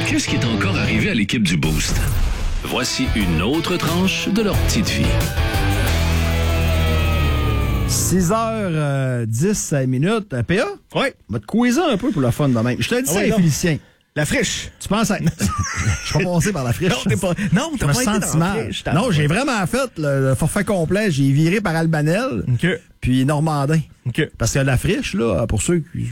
Qu'est-ce qui est encore arrivé à l'équipe du Boost? Voici une autre tranche de leur petite vie. 6h10 minutes. PA? Oui. Va te quizer un peu pour le fun de même. Je te dis ça, Félicien. La friche. Tu penses à... Je suis pas passé par la friche. Non, t'as pas été dans la friche. Non, j'ai vraiment fait le forfait complet. J'ai viré par Albanel. OK. Puis Normandin. OK. Parce que la friche, là, pour ceux qui...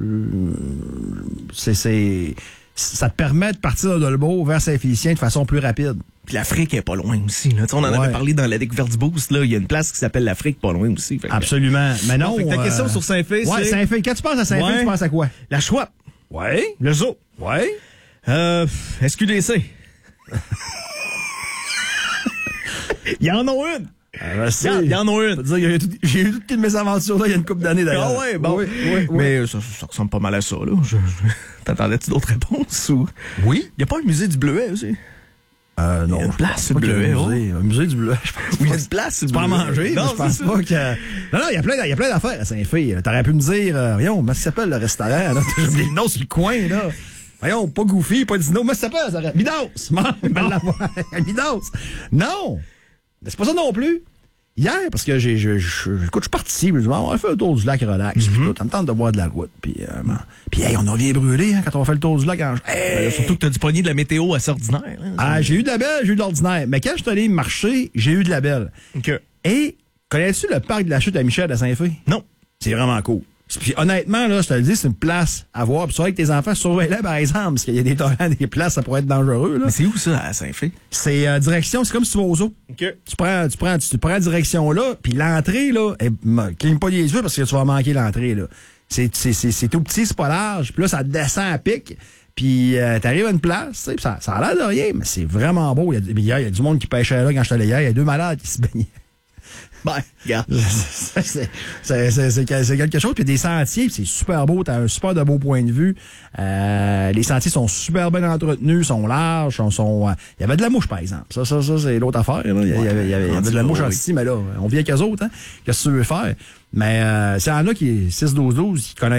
ça te permet de partir de Dolbeau vers Saint-Félicien de façon plus rapide. Puis l'Afrique est pas loin aussi. Là. On en avait parlé dans la découverte du Boost. Il y a une place qui s'appelle l'Afrique pas loin aussi. Absolument. Mais non. Ta question sur Saint-Fé, c'est... Saint-Fé. Quand tu penses à Saint-Fé, tu penses à quoi? La Schwab. Ouais. Le zoo. Ouais. SQDC. Il y en a une. Il y en a une. J'ai eu toutes mes aventures là il y a une couple d'années d'ailleurs. Ah ouais, bon. Oui. Mais ça ressemble pas mal à ça, là. T'attendais-tu d'autres réponses ou? Oui. Il n'y a pas un musée du Bleuet aussi? Non. Il y a une place sur le Bleuet. Un musée du Bleuet, je pense. Oui, il y a une place sur le Bleuet. Pas à manger, non, je pense pas que... Non, il y a plein d'affaires à Saint-Fé. T'aurais pu me dire, voyons, comment ça s'appelle le restaurant, là? J'ai oublié le nom sur le coin, là. Voyons, pas Goofy, pas Dino, mais ça s'appelle, Midos! Midos! Non! C'est pas ça non plus. Hier, parce que écoute, je suis parti, je me dis, on va faire le tour du lac relax. T'as le temps de boire de la goutte. Puis hey, on a bien brûlé quand on fait le tour du lac. Surtout que t'as du poignet de la météo assez ordinaire. Hein, j'ai eu de la belle, j'ai eu de l'ordinaire. Mais quand je suis allé marcher, j'ai eu de la belle. Okay. Et connais-tu le parc de la chute à Michel à Saint-Fé? Non. C'est vraiment cool. Puis honnêtement, là, je te le dis, c'est une place à voir. Puis c'est vrai que tes enfants surveillent-là, par exemple, parce qu'il y a des torrents, des places, ça pourrait être dangereux. Là. Mais c'est où ça, à Saint-Fé? C'est direction, c'est comme si tu vas au zoo. Okay. Tu prends la direction là, puis l'entrée, là, cligne pas les yeux parce que tu vas manquer l'entrée, là. C'est tout petit, c'est pas large. Puis là, ça descend à pic. Puis t'arrives à une place, ça a l'air de rien, mais c'est vraiment beau. Il y a du monde qui pêchait là quand je suis allé hier. Il y a 2 malades qui se baignaient. Ben, regarde. C'est quelque chose. Puis il y a des sentiers, c'est super beau. T'as un super de beau point de vue. Les sentiers sont super bien entretenus, sont larges, il y avait de la mouche, par exemple. Ça c'est l'autre affaire. Là. Il y avait de la mouche en ici, mais là, on vit avec eux autres. Hein? Qu'est-ce que tu veux faire? Mais s'il y en a qui 6-12-12, qui connaissent